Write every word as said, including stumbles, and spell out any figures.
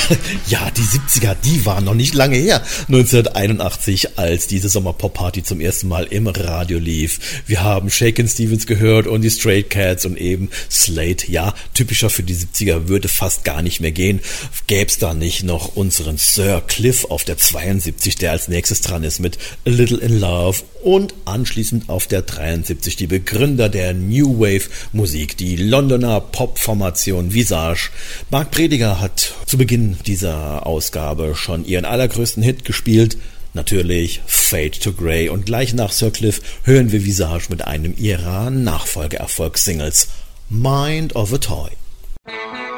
Ja, die siebziger, die waren noch nicht lange her. neunzehnhunderteinundachtzig, als diese Sommerpop-Party zum ersten Mal im Radio lief. Wir haben Shakin' Stevens gehört und die Stray Cats und eben Slade. Ja, typischer für die siebziger würde fast gar nicht mehr gehen. Gäb's da nicht noch unseren Sir Cliff auf der zweiundsiebzig, der als nächstes dran ist mit A Little in Love, und anschließend auf der dreiundsiebzig die Begründer der New Wave Musik, die Londoner Pop-Formation Visage. Marc Prediger hat zu Beginn dieser Ausgabe schon ihren allergrößten Hit gespielt, natürlich Fade to Grey, und gleich nach Sir Cliff hören wir Visage mit einem ihrer Nachfolgeerfolgssingles, Mind of a Toy.